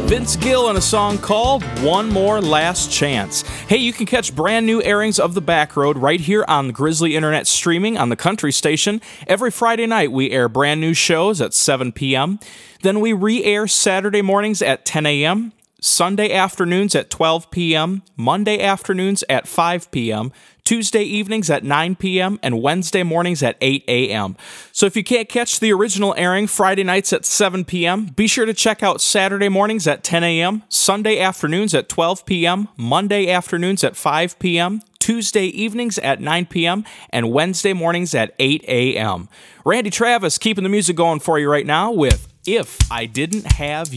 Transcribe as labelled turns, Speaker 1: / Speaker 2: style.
Speaker 1: Vince Gill in a song called One More Last Chance. Hey, you can catch brand new airings of The Back Road right here on the Grizzly Internet streaming on the Country Station. Every Friday night we air brand new shows at 7 p.m. Then we re-air Saturday mornings at 10 a.m., Sunday afternoons at 12 p.m., Monday afternoons at 5 p.m., Tuesday evenings at 9 p.m., and Wednesday mornings at 8 a.m. So if you can't catch the original airing Friday nights at 7 p.m., be sure to check out Saturday mornings at 10 a.m., Sunday afternoons at 12 p.m., Monday afternoons at 5 p.m., Tuesday evenings at 9 p.m., and Wednesday mornings at 8 a.m. Randy Travis keeping the music going for you right now with If I Didn't Have